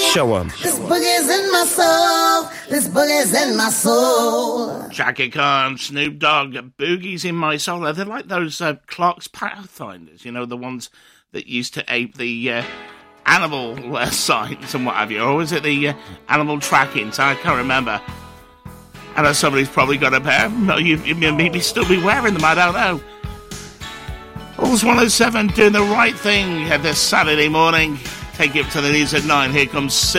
Show 'em. This boogie's in my soul. This boogie's in my soul. Jackie Khan, Snoop Dogg, Boogie's in my soul. They're like those Clark's Pathfinders, you know, the ones that used to ape the animal signs and what have you. Or was it the animal tracking? So I can't remember. I know somebody's probably got a pair. No, you maybe still be wearing them, I don't know. All's 107 doing the right thing this Saturday morning. Take it to the news at 9. Here comes